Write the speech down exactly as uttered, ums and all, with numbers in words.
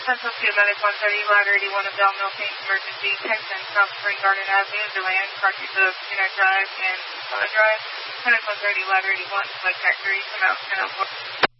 Central Field Medic one thirty, Ladder eighty-one of Bell Mill, Phoenix Emergency, Texan, South Spring Garden Avenue, DeLand, car keys of Cunard Drive and Cunard Drive, Medic one thirty, Ladder eighty-one, Flight Track three, come out ten oh four.